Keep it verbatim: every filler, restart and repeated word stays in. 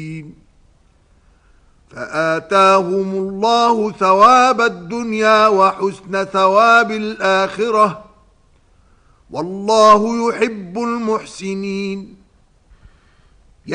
فآتاهم الله ثواب الدنيا وحسن ثواب الآخرة والله يحب المحسنين.